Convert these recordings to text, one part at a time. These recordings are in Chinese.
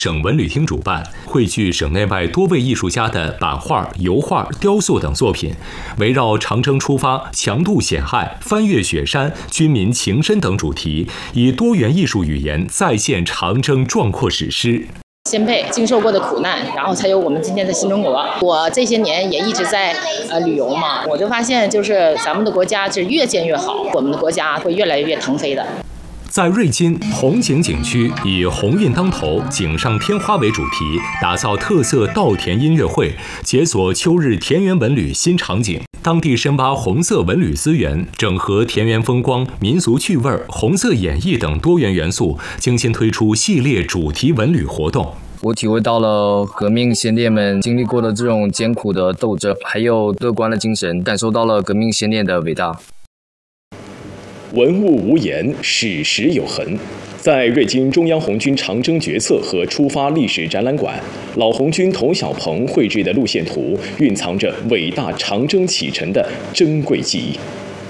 省文旅厅主办，汇聚省内外多位艺术家的版画、油画、雕塑等作品，围绕长征出发、强渡险隘、翻越雪山、军民情深等主题，以多元艺术语言再现长征壮阔史诗。 先辈经受过的苦难，然后才有我们今天的新中国。我这些年也一直在旅游嘛，我就发现就是咱们的国家是越建越好，我们的国家会越来越腾飞的。 在瑞金红景景区，以鸿运当头、锦上添花为主题，打造特色稻田音乐会，解锁秋日田园文旅新场景。当地深挖红色文旅资源，整合田园风光、民俗趣味、红色演绎等多元元素，精心推出系列主题文旅活动。 我体会到了革命先烈们经历过的这种艰苦的斗争，还有乐观的精神，感受到了革命先烈的伟大。 文物无言，史实有痕。在瑞金中央红军长征决策和出发历史展览馆，老红军童小鹏绘制的路线图，蕴藏着伟大长征启程的珍贵记忆。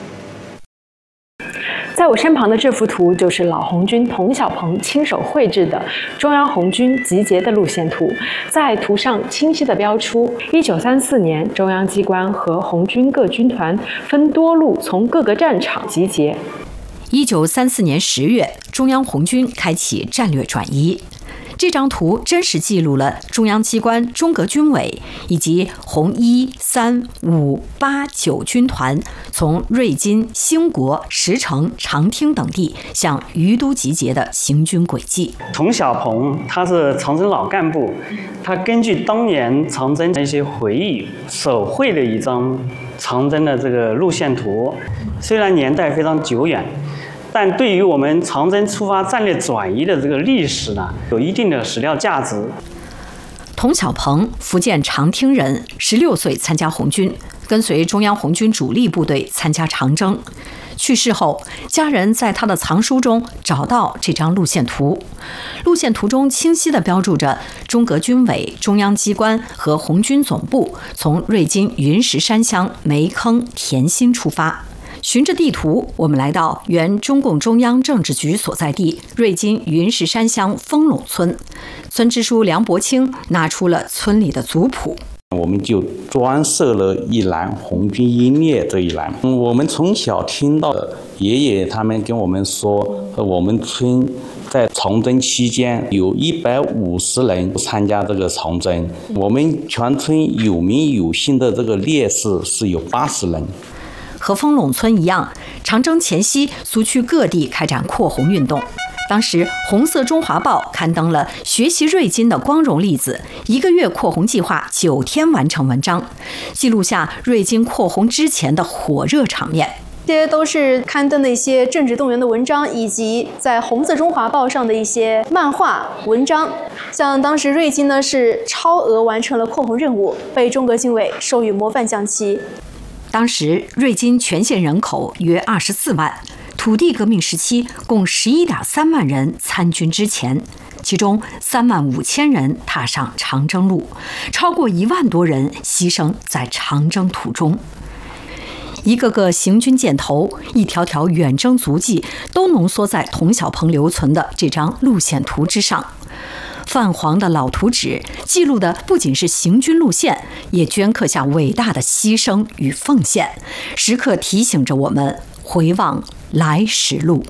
在我身旁的这幅图就是老红军童小鹏亲手绘制的中央红军集结的路线图，在图上清晰地标出1934年中央机关和红军各军团分多路从各个战场集结。 1934年10月，中央红军开启战略转移。这张图真实记录了中央机关中革军委以及红1、3、5、8、9军团从瑞金、兴国、石城、长汀等地向于都集结的行军轨迹。 童小鹏他是长征老干部，他根据当年长征的一些回忆，手绘了一张长征的这个路线图，虽然年代非常久远，但对于我们长征出发战略转移的这个历史呢，有一定的史料价值。 童小鹏，福建长汀人，16岁参加红军，跟随中央红军主力部队参加长征。去世后，家人在他的藏书中找到这张路线图。路线图中清晰地标注着中革军委、中央机关和红军总部从瑞金云石山乡煤坑田心出发。循着地图，我们来到原中共中央政治局所在地瑞金云石山乡丰陇村。村支书梁伯清拿出了村里的族谱， 我们就专设了一栏红军英烈这一栏。我们从小听到爷爷他们跟我们说，我们村在长征期间有150人参加这个长征，我们全村有名有姓的这个烈士是有80人。 和丰陇村一样，长征前夕，苏区各地开展扩红运动。当时，红色中华报刊登了学习瑞金的光荣例子，1个月扩红计划9天完成文章，记录下瑞金扩红之前的火热场面。 这些都是刊登的一些政治动员的文章，以及在红色中华报上的一些漫画文章。像当时瑞金呢是超额完成了扩红任务，被中革军委授予模范将旗。 当时瑞金全县人口约24万，土地革命时期共11.3万人参军之前，其中3万5千人踏上长征路，超过1万多人牺牲在长征途中。一个个行军箭头，一条条远征足迹，都浓缩在童小鹏留存的这张路线图之上。泛黄的老图纸记录的不仅是行军路线，也镌刻下伟大的牺牲与奉献，时刻提醒着我们回望来时路。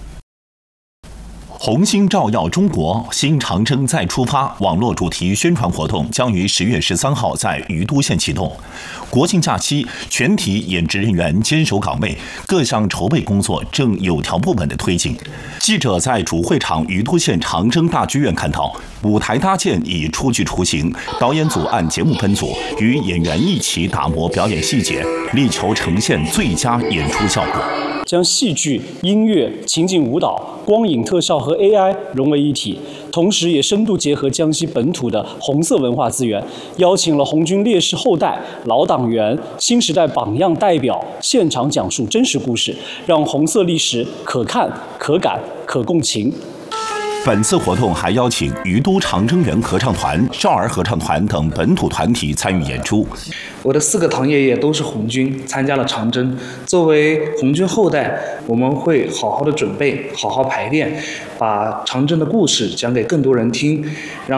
红星照耀中国，新长征再出发网络主题宣传活动将于10月13号在于都县启动。国庆假期，全体演职人员坚守岗位，各项筹备工作正有条不紊地推进。记者在主会场于都县长征大剧院看到，舞台搭建已初具雏形，导演组按节目分组，与演员一起打磨表演细节，力求呈现最佳演出效果。 将戏剧、音乐、情景舞蹈、光影特效和 AI 融为一体，同时也深度结合江西本土的红色文化资源，邀请了红军烈士后代、老党员、新时代榜样代表现场讲述真实故事，让红色历史可看、可感、可共情。 本次活动还邀请于都长征园合唱团、少儿合唱团等本土团体参与演出。 我的4个堂爷爷都是红军，参加了长征。作为红军后代，我们会好好的准备，好好排练，把长征的故事讲给更多人听，让